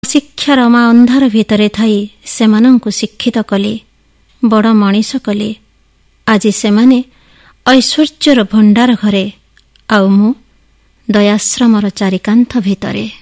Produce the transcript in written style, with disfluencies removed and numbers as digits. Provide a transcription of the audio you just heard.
ଶିକ୍ଷାର ମା ଅନ୍ଧାର ଭିତରେ ଥାଇ ସେମାନଙ୍କୁ ଶିକ୍ଷିତ କଲେ, ବଡ଼ ମଣିଷ କଲେ। ଆଜି ସେମାନେ ଐଶ୍ୱର୍ଯ୍ୟର ଭଣ୍ଡାର ଘରେ, ଆଉ ମୁଁ ଦୟାଶ୍ରମର ଚାରିକାନ୍ଥ ଭିତରେ।